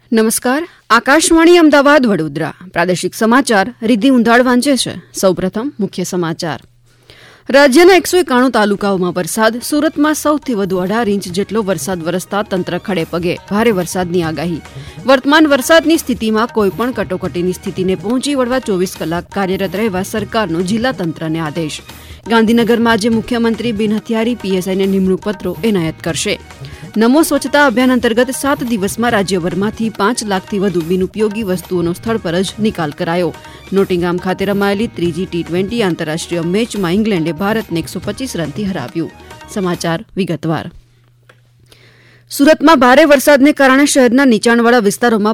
નમસ્કાર. આકાશવાણી અમદાવાદ વડોદરા પ્રાદેશિક સમાચાર રિદ્ધિ ઉંધાડ વાંચે છે. સૌપ્રથમ મુખ્ય સમાચાર. રાજ્યના 191 તાલુકાઓમાં વરસાદ. સુરતમાં સૌથી વધુ 18 ઇંચ જેટલો વરસાદ વરસતા તંત્ર ખડે પગે. ભારે વરસાદની આગાહી. વર્તમાન વરસાદની સ્થિતિમાં કોઈપણ કટોકટીની સ્થિતિને પહોંચી વળવા 24 કલાક કાર્યરત રહેવા સરકારનો જિલ્લા તંત્રને આદેશ. ગાંધીનગરમાં આજે મુખ્યમંત્રી બિનહથિયારી પીએસઆઈને નિમણૂક પત્રો એનાયત કરશે. નમો સ્વચ્છતા અભિયાન અંતર્ગત 7 દિવસમાં રાજ્યભરમાંથી 5 લાખથી વધુ બિનઉપયોગી વસ્તુઓનો સ્થળ પર જ નિકાલ કરાયો. નોટિંગહામ ખાતે રમાયેલી ત્રીજી T20 આંતરરાષ્ટ્રીય મેચમાં ઇંગ્લેન્ડે ભારતને 125 રનથી હરાવ્યું. સમાચાર વિગતવાર. સુરતમાં ભારે વરસાદને કારણે શહેરના નીચાણવાળા વિસ્તારોમાં